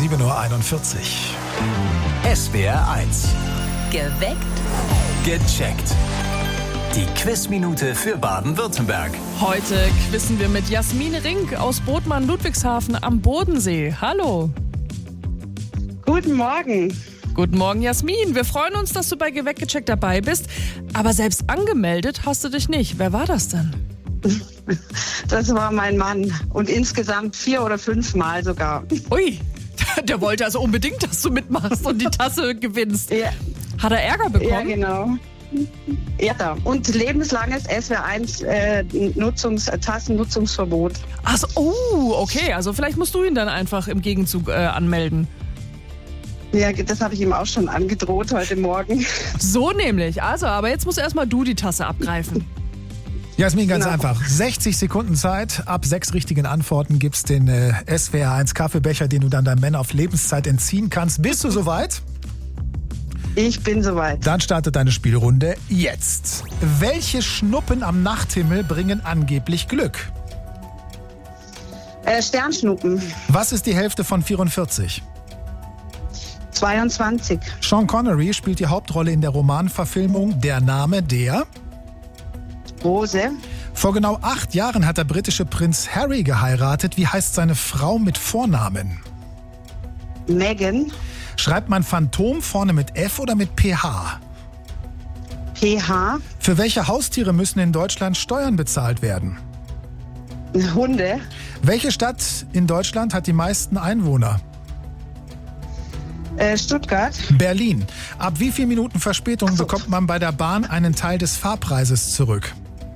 7.41 Uhr. SWR 1. Geweckt. Gecheckt. Die Quizminute für Baden-Württemberg. Heute quizzen wir mit Jasmin Rink aus Bodmann-Ludwigshafen am Bodensee. Hallo. Guten Morgen. Guten Morgen, Jasmin. Wir freuen uns, dass du bei Geweckt gecheckt dabei bist. Aber selbst angemeldet hast du dich nicht. Wer war das denn? Das war mein Mann. Und insgesamt 4 oder 5 Mal sogar. Ui, der wollte also unbedingt, dass du mitmachst und die Tasse gewinnst. Ja. Hat er Ärger bekommen? Ja, genau. Ja, und lebenslanges SWR1 Tassennutzungsverbot. Ach so, okay. Also vielleicht musst du ihn dann einfach im Gegenzug anmelden. Ja, das habe ich ihm auch schon angedroht heute Morgen. So nämlich. Also, aber jetzt musst erstmal du die Tasse abgreifen. Jasmin, ganz Genau. einfach. 60 Sekunden Zeit. Ab 6 richtigen Antworten gibt's den SWR1 Kaffeebecher, den du dann deinem Mann auf Lebenszeit entziehen kannst. Bist du soweit? Ich bin soweit. Dann startet deine Spielrunde jetzt. Welche Schnuppen am Nachthimmel bringen angeblich Glück? Sternschnuppen. Was ist die Hälfte von 44? 22. Sean Connery spielt die Hauptrolle in der Romanverfilmung Der Name der... Rose. Vor genau 8 Jahren hat der britische Prinz Harry geheiratet. Wie heißt seine Frau mit Vornamen? Megan. Schreibt man Phantom vorne mit F oder mit PH? PH. Für welche Haustiere müssen in Deutschland Steuern bezahlt werden? Hunde. Welche Stadt in Deutschland hat die meisten Einwohner? Stuttgart. Berlin. Ab wie vielen Minuten Verspätung bekommt man bei der Bahn einen Teil des Fahrpreises zurück?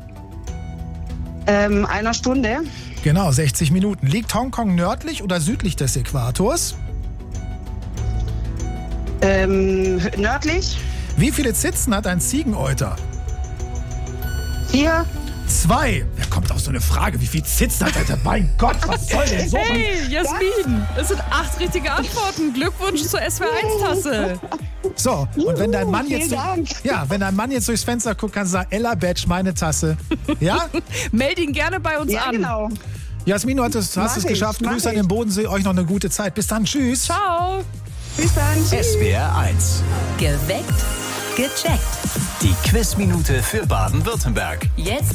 1 Stunde. Genau, 60 Minuten. Liegt Hongkong nördlich oder südlich des Äquators? Nördlich. Wie viele Zitzen hat ein Ziegeneuter? 4. 2. Wer kommt auf so eine Frage? Wie viel Zitzen hat er? Mein Gott, was soll denn so? Hey, Jasmin, es sind 8 richtige Antworten. Glückwunsch zur SWR1-Tasse. So, und wenn dein Mann jetzt, vielen Dank. wenn dein Mann jetzt durchs Fenster guckt, kannst du sagen, Ella Badge, meine Tasse. Ja? Meld ihn gerne bei uns Ja, an. genau. Jasmin, du hast es Mach ich, geschafft. mach Grüße an ich. den Bodensee. Euch noch eine gute Zeit. Bis dann. Tschüss. Ciao. Bis dann. Tschüss. SWR 1. Geweckt. Gecheckt. Die Quizminute für Baden-Württemberg. Jetzt